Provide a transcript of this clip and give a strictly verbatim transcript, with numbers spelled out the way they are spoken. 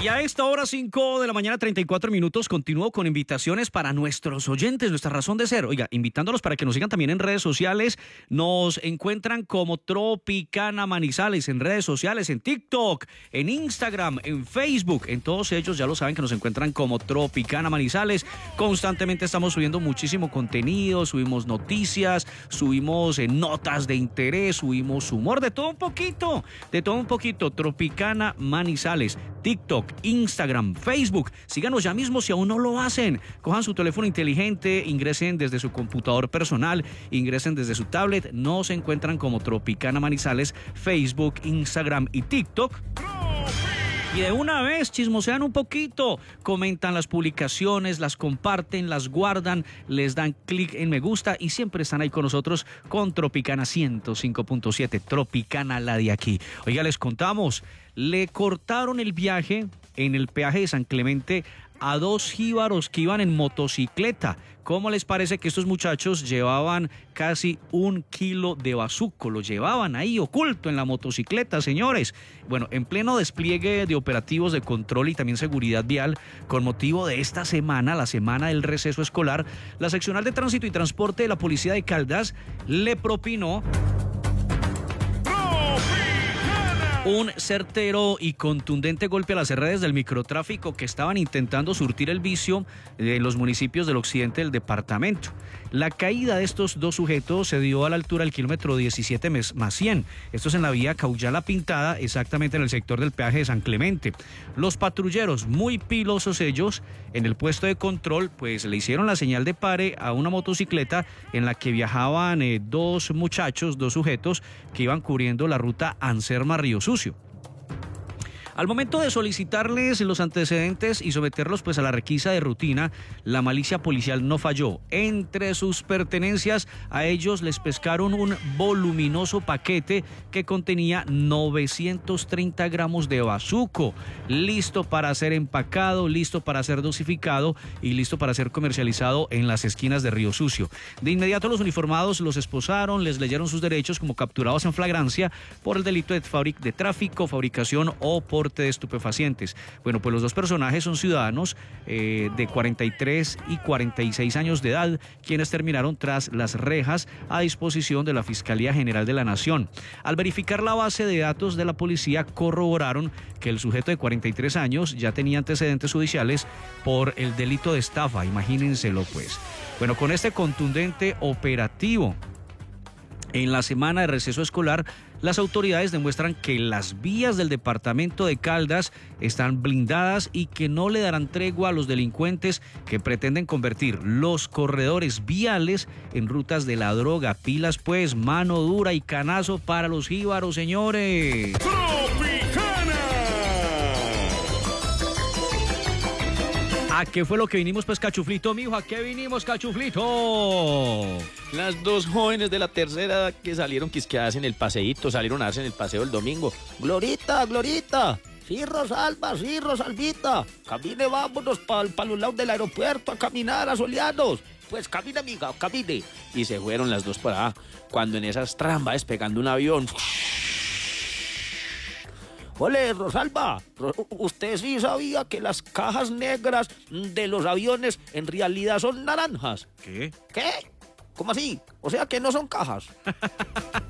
Y a esta hora, cinco de la mañana, treinta y cuatro minutos, continúo con invitaciones para nuestros oyentes, nuestra razón de ser. Oiga, invitándolos para que nos sigan también en redes sociales. Nos encuentran como Tropicana Manizales en redes sociales, en TikTok, en Instagram, en Facebook. En todos ellos ya lo saben que nos encuentran como Tropicana Manizales. Constantemente estamos subiendo muchísimo contenido, subimos noticias, subimos eh, notas de interés, subimos humor, de todo un poquito, de todo un poquito. Tropicana Manizales, TikTok, Instagram, Facebook. Síganos ya mismo si aún no lo hacen. Cojan su teléfono inteligente, ingresen desde su computador personal, ingresen desde su tablet. Nos encuentran como Tropicana Manizales, Facebook, Instagram y TikTok. Y de una vez chismosean un poquito, comentan las publicaciones, las comparten, las guardan, les dan clic en me gusta y siempre están ahí con nosotros con Tropicana ciento cinco punto siete, Tropicana la de aquí. Oiga, les contamos, le cortaron el viaje en el peaje de San Clemente a dos jíbaros que iban en motocicleta. ¿Cómo les parece que estos muchachos llevaban casi un kilo de bazuco? Lo llevaban ahí oculto en la motocicleta, señores. Bueno, en pleno despliegue de operativos de control y también seguridad vial, con motivo de esta semana, la semana del receso escolar, la seccional de tránsito y transporte de la policía de Caldas le propinó un certero y contundente golpe a las redes del microtráfico que estaban intentando surtir el vicio de los municipios del occidente del departamento. La caída de estos dos sujetos se dio a la altura del kilómetro diecisiete más cien. Esto es en la vía Cauyala Pintada, exactamente en el sector del peaje de San Clemente. Los patrulleros, muy pilosos ellos, en el puesto de control, pues le hicieron la señal de pare a una motocicleta en la que viajaban eh, dos muchachos, dos sujetos que iban cubriendo la ruta Anserma-Río Sucio. Al momento de solicitarles los antecedentes y someterlos pues a la requisa de rutina, la malicia policial no falló. Entre sus pertenencias a ellos les pescaron un voluminoso paquete que contenía novecientos treinta gramos de bazuco, listo para ser empacado, listo para ser dosificado y listo para ser comercializado en las esquinas de Río Sucio. De inmediato los uniformados los esposaron, les leyeron sus derechos como capturados en flagrancia por el delito de, fabric- de tráfico, fabricación o por de estupefacientes. Bueno, pues los dos personajes son ciudadanos eh, de cuarenta y tres y cuarenta y seis años de edad, quienes terminaron tras las rejas a disposición de la Fiscalía General de la Nación. Al verificar la base de datos de la policía, corroboraron que el sujeto de cuarenta y tres años ya tenía antecedentes judiciales por el delito de estafa, imagínenselo pues. Bueno, con este contundente operativo en la semana de receso escolar, las autoridades demuestran que las vías del departamento de Caldas están blindadas y que no le darán tregua a los delincuentes que pretenden convertir los corredores viales en rutas de la droga. Pilas pues, mano dura y canazo para los jíbaros, señores. ¿A qué fue lo que vinimos, pues, Cachuflito, mijo? ¿A qué vinimos, Cachuflito? Las dos jóvenes de la tercera edad que salieron quisqueadas en el paseíto, salieron a darse en el paseo el domingo. Glorita, Glorita. Sí, Rosalba, sí, Rosalvita. Camine, vámonos para pa los lados del aeropuerto a caminar, a solearnos. Pues camine, amiga, camine. Y se fueron las dos por allá, cuando en esas trambas despegando un avión. Ole, Rosalba, ¿usted sí sabía que las cajas negras de los aviones en realidad son naranjas? ¿Qué? ¿Qué? ¿Cómo así? O sea que no son cajas.